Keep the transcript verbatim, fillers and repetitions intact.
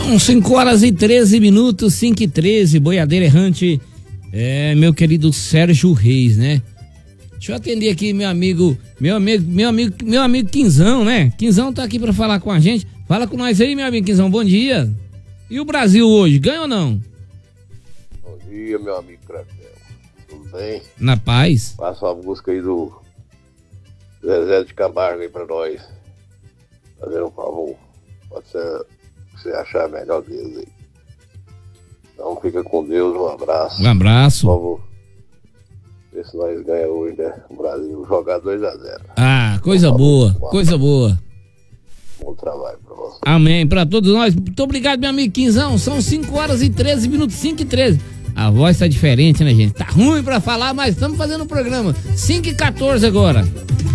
São cinco horas e treze minutos, cinco e treze, boiadeira errante, é, meu querido Sérgio Reis, né? Deixa eu atender aqui meu amigo, meu amigo, meu amigo, meu amigo Quinzão, né? Quinzão tá aqui pra falar com a gente. Fala com nós aí, meu amigo Quinzão, bom dia. E o Brasil hoje, ganha ou não? Bom dia, meu amigo Cracel. Tudo bem? Na paz. Passa uma música aí do Zezé de Camargo aí pra nós. Fazendo um favor. Pode ser você achar melhor deles aí. Então fica com Deus, um abraço. Um abraço. Por favor. Ver se nós ganhamos hoje, né? O Brasil jogar dois a zero. Ah, coisa boa, coisa boa. Bom trabalho pra você. Amém, pra todos nós. Muito obrigado, meu amigo Quinzão. São cinco horas e treze minutos, cinco e treze. A voz tá diferente, né, gente? Tá ruim pra falar, mas estamos fazendo o programa. cinco e quatorze agora.